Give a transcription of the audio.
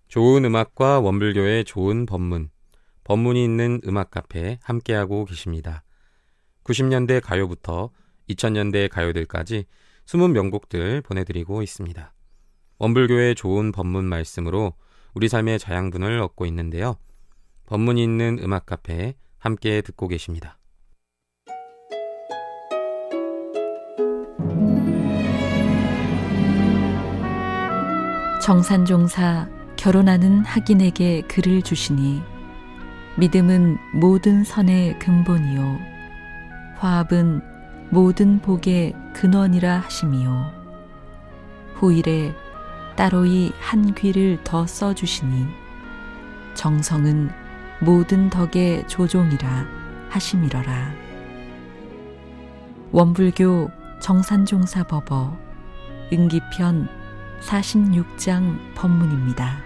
좋은 음악과 원불교의 좋은 법문, 법문이 있는 음악 카페 함께하고 계십니다. 90년대 가요부터 2000년대 가요들까지 숨은 명곡들 보내드리고 있습니다. 원불교의 좋은 법문 말씀으로 우리 삶의 자양분을 얻고 있는데요. 법문이 있는 음악 카페 함께 듣고 계십니다. 정산종사 결혼하는 학인에게 글을 주시니 믿음은 모든 선의 근본이요 화합은 모든 복의 근원이라 하심이요 후일에 따로이 한 귀를 더 써주시니 정성은 모든 덕의 조종이라 하심이러라. 원불교 정산종사 법어 응기편 46장 법문입니다.